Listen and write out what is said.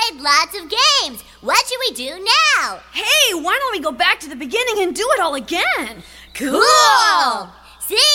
played lots of games. What should we do now? Hey, why don't we go back to the beginning and do it all again? Cool! See?